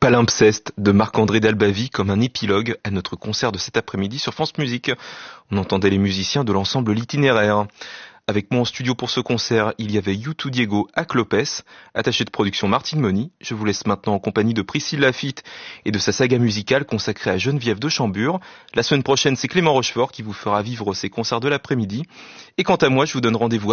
Palimpseste de Marc-André Dalbavie comme un épilogue à notre concert de cet après-midi sur France Musique. On entendait les musiciens de l'ensemble L'Itinéraire. Avec moi en studio pour ce concert, il y avait You2 Diego à Clopès, attaché de production Martine Moni. Je vous laisse maintenant en compagnie de Priscille Lafitte et de sa saga musicale consacrée à Geneviève de Chambure. La semaine prochaine, c'est Clément Rochefort qui vous fera vivre ses concerts de l'après-midi. Et quant à moi, je vous donne rendez-vous